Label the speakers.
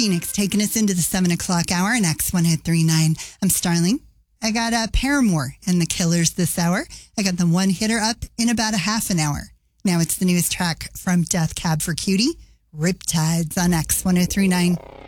Speaker 1: Phoenix taking us into the 7 o'clock hour on X1039. I'm Starling. I got Paramore and the Killers this hour. I got the one hitter up in about a half an hour. Now it's the newest track from Death Cab for Cutie, Riptides on X1039.